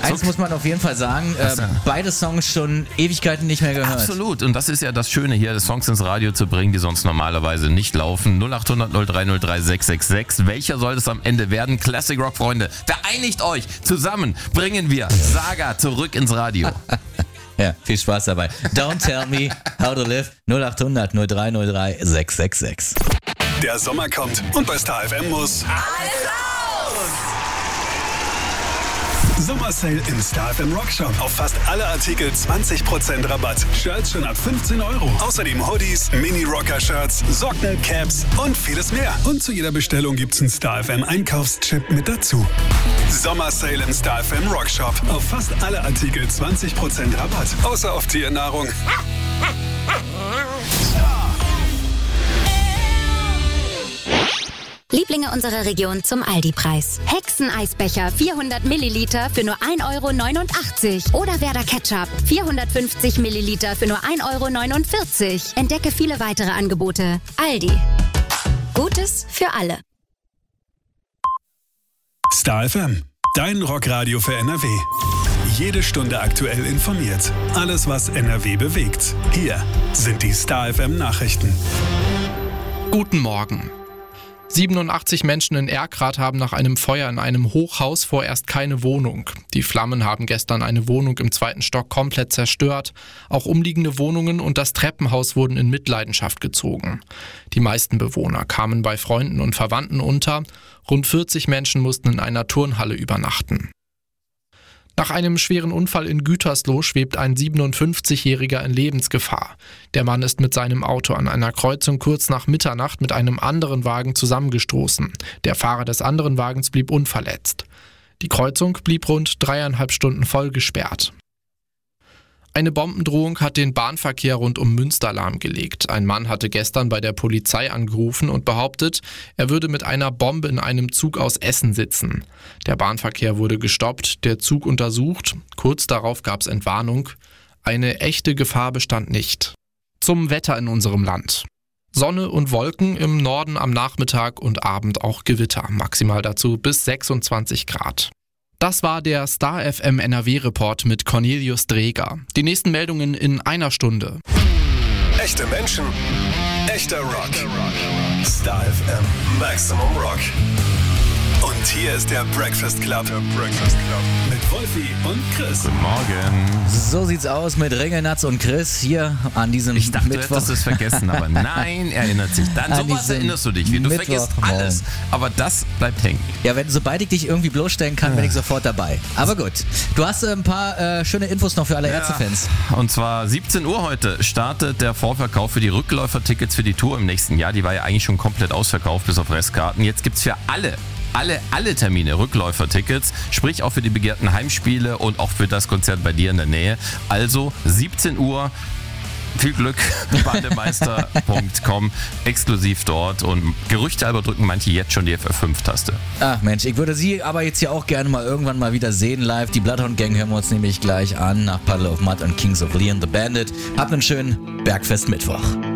Eins muss man auf jeden Fall sagen, beide Songs schon Ewigkeiten nicht mehr gehört. Absolut, und das ist ja das Schöne hier, Songs ins Radio zu bringen, die sonst normalerweise nicht laufen. 0800 030 666. Welcher soll es am Ende werden? Classic Rock, Freunde, vereinigt euch! Zusammen bringen wir Saga zurück ins Radio. Ja, viel Spaß dabei. Don't tell me how to live. 0800 030 666. Der Sommer kommt und bei Star FM muss Alles raus! Sommersale im Star FM Rockshop. Auf fast alle Artikel 20% Rabatt. Shirts schon ab 15 Euro. Außerdem Hoodies, Mini-Rocker-Shirts, Socken, Caps und vieles mehr. Und zu jeder Bestellung gibt's einen Star FM Einkaufschip mit dazu. Sommersale im Star FM Rockshop. Auf fast alle Artikel 20% Rabatt. Außer auf Tiernahrung. Lieblinge unserer Region zum Aldi-Preis. Hexeneisbecher 400 Milliliter für nur 1,89 €. Oder Werder Ketchup 450 Milliliter für nur 1,49 €. Entdecke viele weitere Angebote. Aldi. Gutes für alle. Star FM, dein Rockradio für NRW. Jede Stunde aktuell informiert. Alles, was NRW bewegt. Hier sind die Star FM Nachrichten. Guten Morgen. 87 Menschen in Erkrath haben nach einem Feuer in einem Hochhaus vorerst keine Wohnung. Die Flammen haben gestern eine Wohnung im 2. Stock komplett zerstört. Auch umliegende Wohnungen und das Treppenhaus wurden in Mitleidenschaft gezogen. Die meisten Bewohner kamen bei Freunden und Verwandten unter. Rund 40 Menschen mussten in einer Turnhalle übernachten. Nach einem schweren Unfall in Gütersloh schwebt ein 57-Jähriger in Lebensgefahr. Der Mann ist mit seinem Auto an einer Kreuzung kurz nach Mitternacht mit einem anderen Wagen zusammengestoßen. Der Fahrer des anderen Wagens blieb unverletzt. Die Kreuzung blieb rund 3,5 Stunden voll gesperrt. Eine Bombendrohung hat den Bahnverkehr rund um Münster lahmgelegt. Ein Mann hatte gestern bei der Polizei angerufen und behauptet, er würde mit einer Bombe in einem Zug aus Essen sitzen. Der Bahnverkehr wurde gestoppt, der Zug untersucht. Kurz darauf gab es Entwarnung. Eine echte Gefahr bestand nicht. Zum Wetter in unserem Land. Sonne und Wolken, im Norden am Nachmittag und Abend auch Gewitter. Maximal dazu bis 26 Grad. Das war der Star FM NRW-Report mit Cornelius Dreger. Die nächsten Meldungen in einer Stunde. Echte Menschen, echter Rock. Star FM Maximum Rock. Und hier ist der Breakfast Club. Mit Wolfi und Chris. Guten Morgen. So sieht's aus mit Ringelnatz und Chris hier an diesem Ich dachte, du Mittwoch. hättest es vergessen, aber nein, erinnert sich. Dann An sowas diesem erinnerst du dich. Du vergisst Mittwochmorgen. alles, aber das bleibt hängen. Ja, sobald ich dich irgendwie bloßstellen kann, bin ich sofort dabei. Aber gut, du hast ein paar schöne Infos noch für alle Ärztefans. Und zwar 17 Uhr heute startet der Vorverkauf für die Rückläufertickets für die Tour im nächsten Jahr. Die war ja eigentlich schon komplett ausverkauft, bis auf Restkarten. Jetzt gibt's für alle Termine Rückläufertickets, sprich auch für die begehrten Heimspiele und auch für das Konzert bei dir in der Nähe. Also 17 Uhr, viel Glück, bademeister.com, exklusiv dort, und Gerüchte halber drücken manche jetzt schon die FF5-Taste. Ach Mensch, ich würde sie aber jetzt ja auch gerne mal irgendwann mal wieder sehen live. Die Bloodhound Gang hören wir uns nämlich gleich an nach Puddle of Mud und Kings of Leon the Bandit. Habt einen schönen Bergfest-Mittwoch.